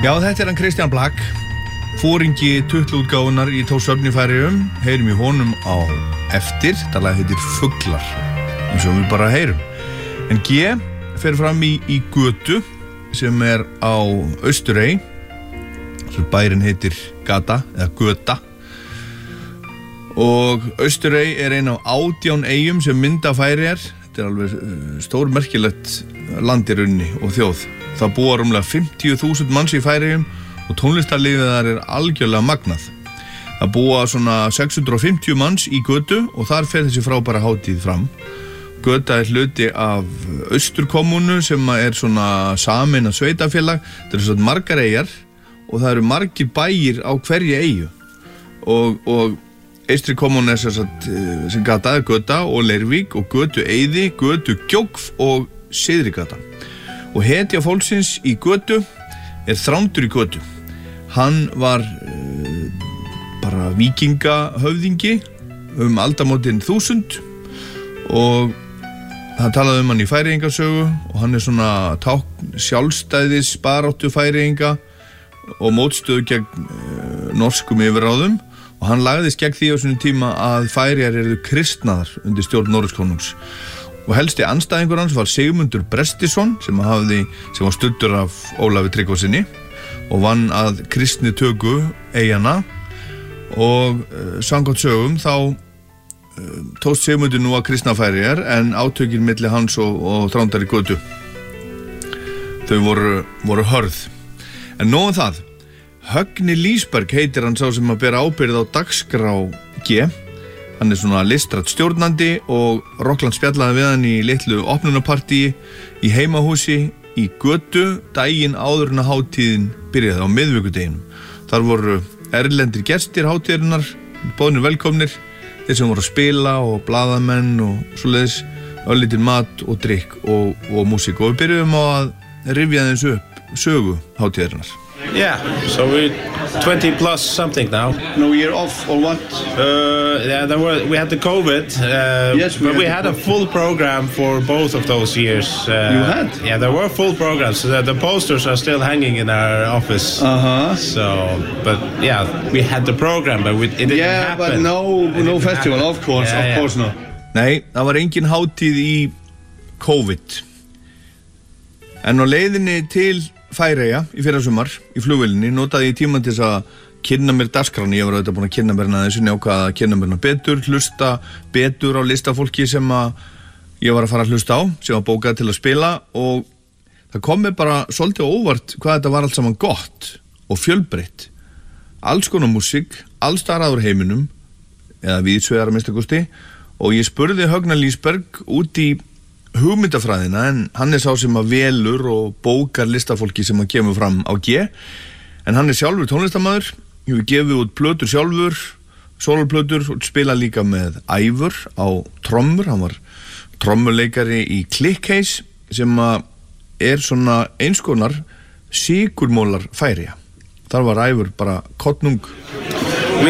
Já, þetta hann Kristján Blak, fóringi tuttlútgáfunar í Tórshavn í Færeyjum. Heyrum í honum á eftir. Það lag heitir Fuglar, eins og við bara heyrum. En G fer fram í götu sem á Austurey. Svo bærin heitir Gata eða Göta. Og Austurey ein af 18 eyjum sem mynda Færeyjar. Þetta alveg stórmerkilegt land í rauninni og þjóð. Það búa rúmlega 50.000 manns í Færeyjum og tónlistarlífið þar algjörlega magnað. Það búa svona 650 manns í Götu og þar fer þessi frábæra hátíð fram. Göta hluti af Austurkommúnu sem svona sameinað sveitafélag. Það svona margar eyjar og það eru margir bæir á hverja eyju. Og Eystri kommúna sem Gata, Göta og Leirvík og Götu Eyði, Götu Gjógf og Syðri Gata. Og hetja fólksins í Götu Þrándur í Götu. Hann var bara víkingahöfðingi aldamótin 1000 og það talaði hann í Færeyingasögu og hann svona tákn sjálfstæðis baráttu Færeyinga og mótstöðu gegn norskum yfirráðum. Og hann lagðist gegn því á svona tíma að Færeyjar eru kristnaðar undir stjórn Noregskonungs. Og helsti andstæðingur hans var Sigmundur Brestisson sem var studdur af Ólafi Tryggvasyni og vann að kristni töku eyjana. Og samkvæmt sögum þá tókst Sigmundur nú að kristna Færeyjar en átökin milli hans og Þrándar í Götu. Þau voru hörð. En nóg það. Högni Lísberg heitir hann sá sem að bera ábyrgð á dagskrá G. Hann svona listrænt stjórnandi og Rockland spjallaði við hann í litlu opnunarpartíi í heimahúsi í Götu daginn áður en að hátíðin byrjaði á miðvikudeginum. Þar voru erlendir gestir hátíðarinnar, boðnir velkomnir, þeir sem voru að spila og blaðamenn og svoleiðis, örlítinn mat og drykk og músík. Og við byrjuðum á að rifja þeins upp sögu hátíðarinnar. Yeah, so we're 20 plus something now. No year off or what? Yeah, we had the COVID, yes, but we had a full program for both of those years. You had? Yeah, there were full programs. So the posters are still hanging in our office. So, but yeah, we had the program, but it didn't happen. But no festival, happen. Of course not. Nei, það var engin hátíð í COVID. En á leiðinni til Færeyja í fyrrasumar í flugvélinni notaði ég tíma til þess að kynna mér dagskrána. Ég var auðvitað búin að kynna mér hana þessu ákvað að kynna mér hana betur, hlusta betur á listafólki sem að ég var að fara að hlusta á, sem var bókað til að spila og það kom mér bara svolítið óvart hvað þetta var allt saman gott og fjölbreytt. Alls konar músík, alls staðar úr heiminum eða víðsvegar að minnsta kosti og ég spurði Högna Lísberg út í hugmyndafræðina en hann sá sem að velur og bókar listafólki sem að kemur fram á G en hann sjálfur tónlistarmaður, hefur gefið út plötur sjálfur, sólplötur og spila líka með Ævur á trommur. Hann var trommuleikari í Clickcase sem að svona einskonar sykurmólar Færeyja. Þar var Ævur bara kottnung. We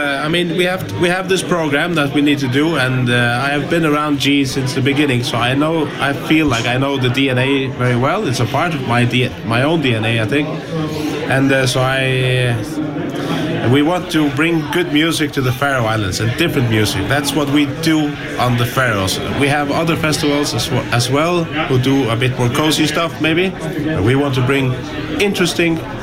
have this program that we need to do, and I have been around G since the beginning, so I feel like I know the DNA very well. It's a part of my own DNA, I think, and we want to bring good music to the Faroe Islands and different music. That's what we do on the Faroes. We have other festivals as well who do a bit more cozy stuff, maybe. We want to bring interesting